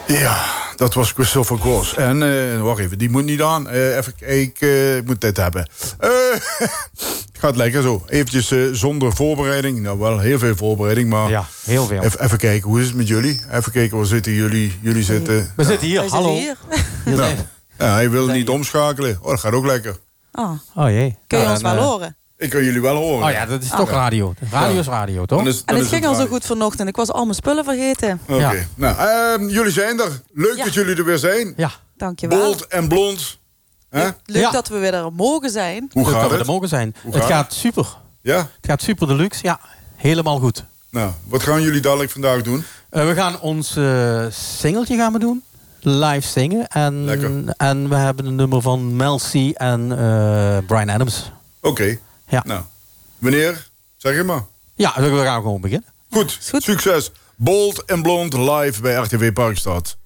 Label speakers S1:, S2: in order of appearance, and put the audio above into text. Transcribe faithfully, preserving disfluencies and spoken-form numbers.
S1: Ja, dat was Christopher Cross. En, uh, wacht even, die moet niet aan. Uh, even kijken, uh, ik moet dit hebben. Uh, gaat lekker zo. Eventjes uh, zonder voorbereiding. Nou, wel heel veel voorbereiding, maar...
S2: Ja, heel veel.
S1: Even, even kijken, hoe is het met jullie? Even kijken, waar zitten jullie? Jullie zitten...
S2: We zitten hier,
S3: Wij
S2: hallo.
S3: Zitten
S2: hier.
S3: hier.
S1: Nou, ja, hij wil niet omschakelen. Oh, dat gaat ook lekker.
S3: Oh.
S2: Oh jee.
S3: Kun je
S2: Nou,
S3: ons
S2: dan,
S3: wel
S2: uh,
S3: horen?
S1: Ik kan jullie wel horen.
S2: Oh ja, dat is toch radio. Radio is radio, toch?
S1: Dan is- dan
S3: En het
S1: is
S3: ging al zo
S1: waar.
S3: goed vanochtend. Ik was al mijn spullen vergeten.
S1: Oké,
S2: Ja.
S1: nou, uh, jullie zijn er. Leuk
S3: Ja.
S1: dat jullie er weer zijn.
S2: Ja.
S3: Dankjewel.
S1: Bold en blond. Hè?
S3: Leuk
S2: Ja.
S3: dat we weer er mogen zijn.
S1: Hoe
S2: Leuk
S1: gaat
S2: dat we
S1: het?
S2: er mogen zijn.
S1: Hoe
S2: Het
S1: gaat
S2: gaat super.
S1: Ja?
S2: Het gaat super deluxe. Ja, helemaal goed.
S1: Nou, wat gaan jullie dadelijk vandaag doen?
S2: Uh, we gaan ons uh, singeltje gaan we doen. Live zingen. En,
S1: Lekker.
S2: en we hebben een nummer van Mel C en uh, Bryan Adams.
S1: Oké. Okay.
S2: Ja.
S1: Nou, wanneer? Zeg je maar.
S2: Ja, we gaan gewoon beginnen.
S1: Goed,
S3: goed.
S1: succes. Bold en blond live bij R T V Parkstad.